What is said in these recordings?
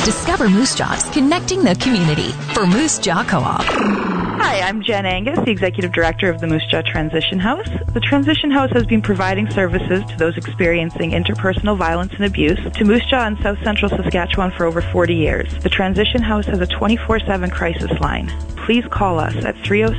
Discover Moose Jaw, connecting the community for Moose Jaw Co-op. Hi, I'm Jen Angus, the Executive Director of the Moose Jaw Transition House. The Transition House has been providing services to those experiencing interpersonal violence and abuse to Moose Jaw and South Central Saskatchewan for over 40 years. The Transition House has a 24/7 crisis line. Please call us at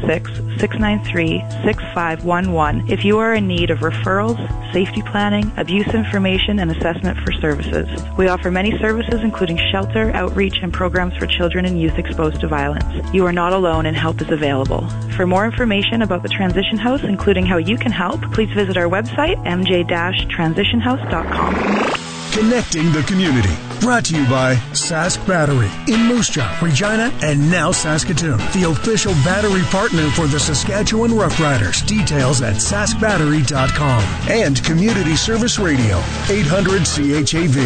306-693-6511 if you are in need of referrals, safety planning, abuse information, and assessment for services. We offer many services including shelter, outreach, and programs for children and youth exposed to violence. You are not alone and help is available. For more information about the Transition House, including how you can help, please visit our website, mj-transitionhouse.com. Connecting the community. Brought to you by Sask Battery in Moose Jaw, Regina, and now Saskatoon. The official battery partner for the Saskatchewan Roughriders. Details at saskbattery.com. And Community Service Radio, 800 CHAB.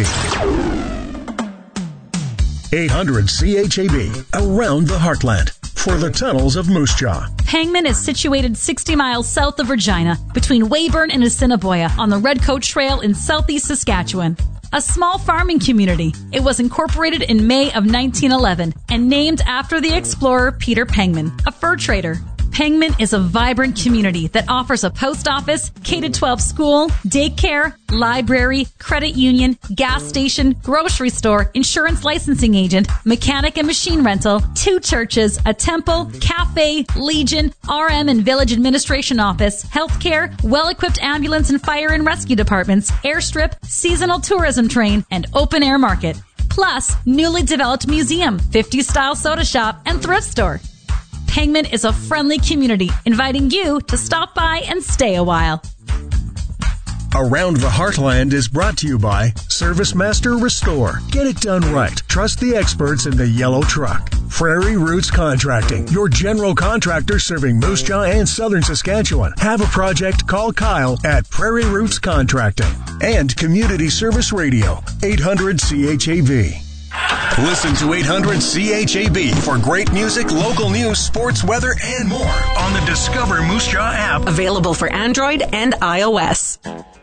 800 CHAB, around the heartland. For the tunnels of Moose Jaw. Pangman is situated 60 miles south of Regina, between Weyburn and Assiniboia, on the Redcoat Trail in southeast Saskatchewan. A small farming community. It was incorporated in May of 1911 and named after the explorer Peter Pangman, a fur trader. Pangman is a vibrant community that offers a post office, K-12 school, daycare, library, credit union, gas station, grocery store, insurance licensing agent, mechanic and machine rental, 2 churches, a temple, cafe, Legion, RM and village administration office, healthcare, well-equipped ambulance and fire and rescue departments, airstrip, seasonal tourism train, and open-air market. Plus, newly developed museum, 50s-style soda shop, and thrift store. Pangman is a friendly community, inviting you to stop by and stay a while. Around the Heartland is brought to you by Service Master Restore. Get it done right. Trust the experts in the yellow truck. Prairie Roots Contracting, your general contractor serving Moose Jaw and southern Saskatchewan. Have a project? Call Kyle at Prairie Roots Contracting. And Community Service Radio, 800 CHAB. Listen to 800 CHAB for great music, local news, sports, weather, and more on the Discover Moose Jaw app. Available for Android and iOS.